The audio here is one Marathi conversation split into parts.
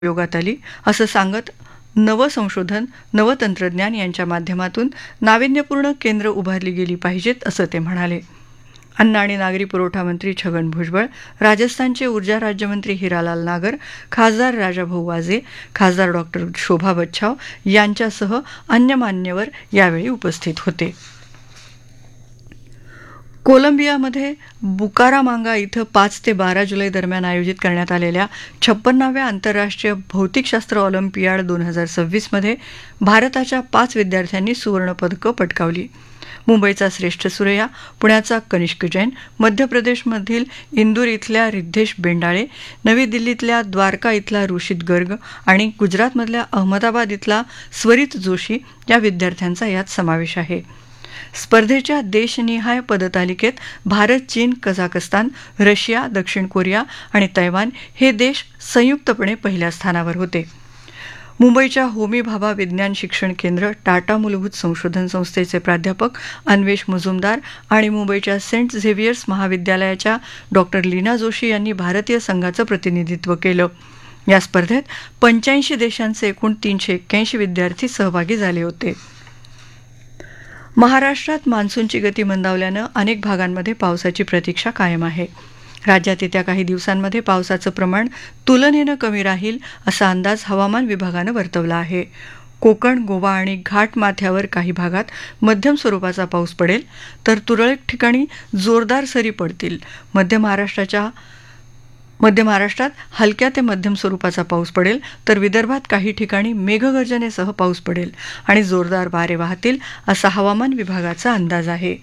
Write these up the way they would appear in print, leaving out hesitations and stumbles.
उपयोगात आली असं सांगत नवसंशोधन नवतंत्रज्ञान यांच्या माध्यमातून नाविन्यपूर्ण केंद्र उभारली गेली पाहिजेत असं ते म्हणाले. अन्न आणि नागरी पुरवठा मंत्री छगन भुजबळ, राजस्थानचे ऊर्जा राज्यमंत्री हिरालाल नागर, खासदार राजाभाऊ वाजे, खासदार डॉ. शोभा बच्छाव यांच्यासह अन्य मान्यवर यावेळी उपस्थित होते. कोलंबियामध्ये बुकारामांगा इथं 5 ते 12 जुलै दरम्यान आयोजित करण्यात आलेल्या 56व्या आंतरराष्ट्रीय भौतिकशास्त्र ऑलिम्पियाड 2026 मध्ये भारताच्या 5 विद्यार्थ्यांनी सुवर्णपदकं पटकावली. मुंबईचा श्रेष्ठ सूर्या, पुण्याचा कनिष्क जैन, मध्य प्रदेशमधील इंदूर इथल्या रिद्धेश बेंडाळे, नवी दिल्लीतल्या द्वारका इथला ऋषित गर्ग आणि गुजरातमधल्या अहमदाबाद इथला स्वरित जोशी या विद्यार्थ्यांचा यात समावेश आहे. स्पर्धेच्या देशनिहाय पदतालिकेत भारत, चीन, कझाकस्तान, रशिया, दक्षिण कोरिया आणि तैवान हे देश संयुक्तपणे पहिल्या स्थानावर होते. मुंबईच्या होमी भाभा विज्ञान शिक्षण केंद्र, टाटा मूलभूत संशोधन संस्थेचे प्राध्यापक अन्वेष मुजुमदार आणि मुंबईच्या सेंट झेवियर्स महाविद्यालयाच्या डॉ. लीना जोशी यांनी भारतीय संघाचं प्रतिनिधित्व केलं. या स्पर्धेत 85 देशांचे एकूण 381 विद्यार्थी सहभागी झाले होते. महाराष्ट्रात मान्सूनची गती मंदावल्यानं अनेक भागांमध्ये पावसाची प्रतीक्षा कायम आहे. राज्यात येत्या काही दिवसांमध्ये पावसाचं प्रमाण तुलनेनं कमी राहील असा अंदाज हवामान विभागानं वर्तवला आहे. कोकण, गोवा आणि घाट माथ्यावर काही भागात मध्यम स्वरूपाचा पाऊस पडेल तर तुरळक ठिकाणी जोरदार सरी पडतील. मध्य महाराष्ट्रात हलक्या ते मध्यम स्वरूपाचा पाऊस पडेल तर विदर्भात काही ठिकाणी मेघगर्जनेसह पाऊस पडेल आणि जोरदार वारे वाहतील असा हवामान विभागाचा अंदाज आहे.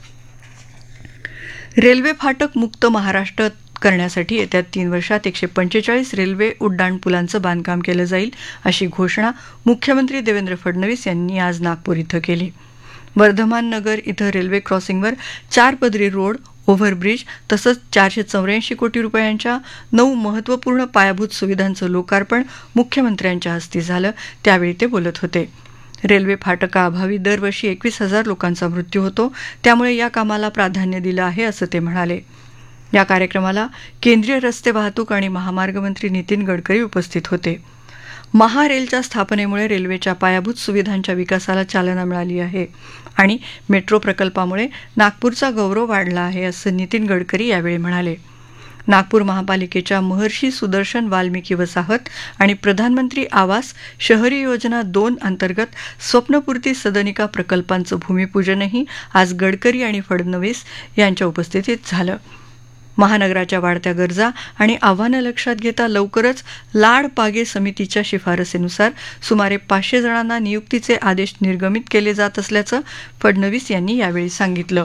रेल्वे फाटक मुक्त महाराष्ट्र करण्यासाठी येत्या 3 वर्षात 145 रेल्वे उड्डाणपुलांचं बांधकाम केलं जाईल अशी घोषणा मुख्यमंत्री देवेंद्र फडणवीस यांनी आज नागपूर इथं केली. वर्धमान नगर इथं रेल्वे क्रॉसिंगवर 4 पदरी रोड, ओव्हरब्रिज तसंच 484 कोटी रुपयांच्या 9 महत्त्वपूर्ण पायाभूत सुविधांचं लोकार्पण मुख्यमंत्र्यांच्या हस्ते झालं. त्यावेळी ते बोलत होते. रेल्वे फाटकाअभावी दरवर्षी 21,000 लोकांचा मृत्यू होतो, त्यामुळे या कामाला प्राधान्य दिलं आहे असं ते म्हणाले. या कार्यक्रमाला केंद्रीय रस्ते वाहतूक आणि महामार्ग मंत्री नितीन गडकरी उपस्थित होते. महारेलच्या स्थापनेमुळे रेल्वेच्या पायाभूत सुविधांच्या विकासाला चालना मिळाली आहे आणि मेट्रो प्रकल्पामुळे नागपूरचा गौरव वाढला आहे असं नितीन गडकरी यावेळी म्हणाले. नागपूर महापालिकेच्या महर्षी सुदर्शन वाल्मिकी वसाहत आणि प्रधानमंत्री आवास शहरी योजना 2 अंतर्गत स्वप्नपूर्ती सदनिका प्रकल्पांचं भूमिपूजनही आज गडकरी आणि फडणवीस यांच्या उपस्थितीत झालं. महानगराच्या वाढत्या गरजा आणि आव्हानं लक्षात घेता लवकरच लाड पागे समितीच्या शिफारसीनुसार सुमारे 500 जणांना नियुक्तीचे आदेश निर्गमित केले जात असल्याचं फडणवीस यांनी यावेळी सांगितलं.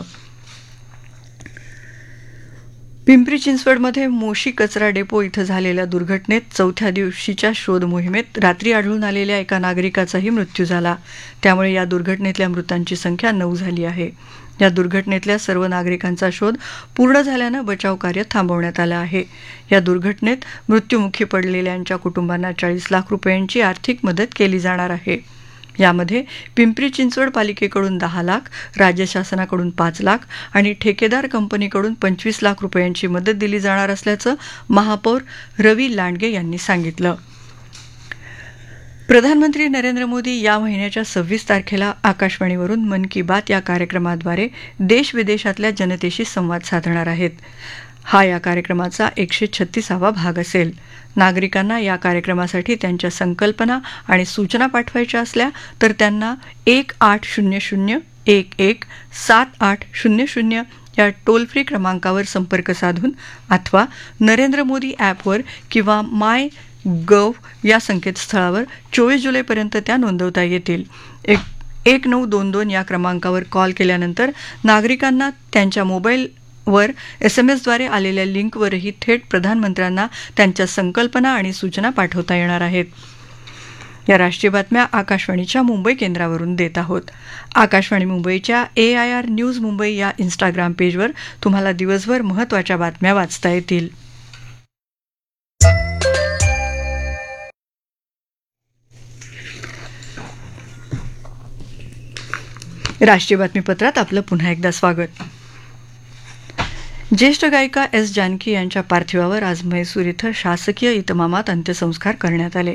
पिंपरी चिंचवडमध्ये मोशी कचरा डेपो इथं झालेल्या दुर्घटनेत 4थ्या दिवशीच्या शोध मोहिमेत रात्री आढळून आलेल्या एका नागरिकाचाही मृत्यू झाला. त्यामुळे या दुर्घटनेतल्या मृतांची संख्या 9 झाली आहे. या दुर्घटनेतल्या सर्व नागरिकांचा शोध पूर्ण झाल्यानं बचाव कार्य थांबवण्यात आलं आहे. या दुर्घटनेत मृत्युमुखी पडलेल्यांच्या कुटुंबांना 40 लाख रुपयांची आर्थिक मदत केली जाणार आहे. यामध्ये पिंपरी चिंचवड पालिकेकडून 10 लाख, राज्य शासनाकडून 5 लाख आणि ठेकेदार कंपनीकडून 25 लाख रुपयांची मदत दिली जाणार असल्याचं महापौर रवी लांडगे यांनी सांगितलं. प्रधानमंत्री नरेंद्र मोदी या महिन्याच्या 26 तारखेला आकाशवाणीवरून मन की बात या कार्यक्रमाद्वारे देश-विदेशातल्या जनतेशी संवाद साधणार आहेत. हा या कार्यक्रमाचा 136वा भाग असेल. नागरिकांना या कार्यक्रमासाठी त्यांच्या संकल्पना आणि सूचना पाठवायच्या असल्या तर त्यांना 1800-11-7800 या टोल फ्री क्रमांकावर संपर्क साधून अथवा नरेंद्र मोदी ॲपवर किंवा माय गव्ह या संकेतस्थळावर 24 जुलैपर्यंत त्या नोंदवता येतील. 1922 या क्रमांकावर कॉल केल्यानंतर नागरिकांना त्यांच्या मोबाईलवर SMSद्वारे आलेल्या लिंकवरही थेट प्रधानमंत्र्यांना त्यांच्या संकल्पना आणि सूचना पाठवता येणार आहेत. या राष्ट्रीय बातम्या आकाशवाणीच्या मुंबई केंद्रावरून देत आहोत. आकाशवाणी मुंबईच्या AIR न्यूज मुंबई या इंस्टाग्राम पेजवर तुम्हाला दिवसभर महत्त्वाच्या बातम्या वाचता येतील. राष्ट्रीय बातमीपत्रात आपलं पुन्हा एकदा स्वागत. ज्येष्ठ गायिका एस जानकी यांच्या पार्थिवावर आज म्हैसूर इथं शासकीय इतमामात अंत्यसंस्कार करण्यात आले.